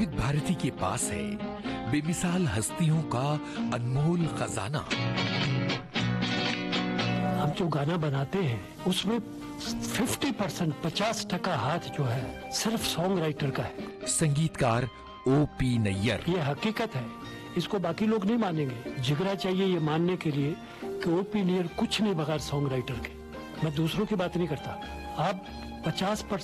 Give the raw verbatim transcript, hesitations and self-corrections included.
विविध भारती के पास है बेमिसाल हस्तियों का अनमोल खजाना। हम जो गाना बनाते हैं उसमें पचास परसेंट पचास टका हाथ जो है सिर्फ सॉन्ग राइटर का है। संगीतकार ओ पी नैयर। ये हकीकत है, इसको बाकी लोग नहीं मानेंगे। जिगरा चाहिए ये मानने के लिए कि ओ पी नैयर कुछ नहीं बगैर सॉन्ग राइटर के। मैं दूसरों की बात नहीं करता। आप पचास